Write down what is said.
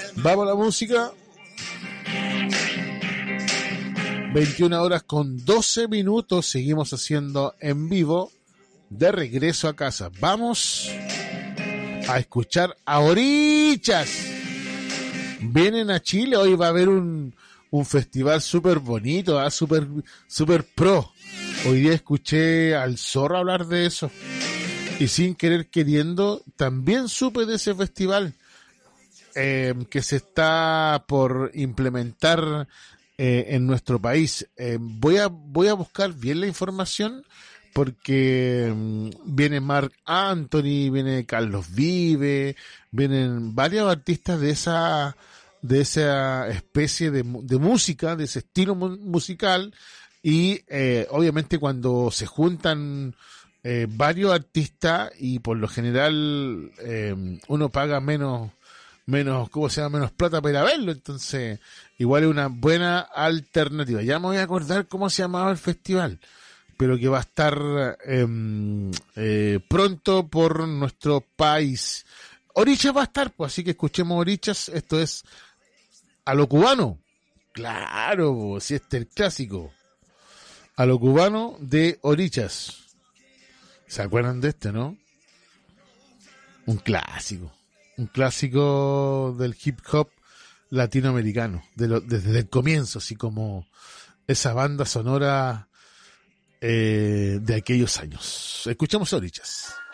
Vamos a la música. 21 horas con 12 minutos. Seguimos haciendo en vivo. De regreso a casa. Vamos a escuchar a Orichas. Vienen a Chile. Hoy va a haber un festival súper bonito, súper pro. Hoy día escuché al Zorro hablar de eso. Y sin querer queriendo, también supe de ese festival que se está por implementar en nuestro país. Voy a buscar bien la información porque viene Marc Anthony, viene Carlos Vive, vienen varios artistas de esa especie de música, de ese estilo musical, y obviamente cuando se juntan varios artistas, y por lo general uno paga menos, ¿cómo se llama? Menos plata para verlo, entonces igual es una buena alternativa. Ya me voy a acordar cómo se llamaba el festival, pero que va a estar pronto por nuestro país. Orichas va a estar, pues, así que escuchemos Orichas. Esto es A lo Cubano. Claro, si este es el clásico. A lo Cubano de Orichas. ¿Se acuerdan de este, no? Un clásico del hip hop latinoamericano, desde el comienzo, así como esa banda sonora de aquellos años. Escuchamos a Orichas.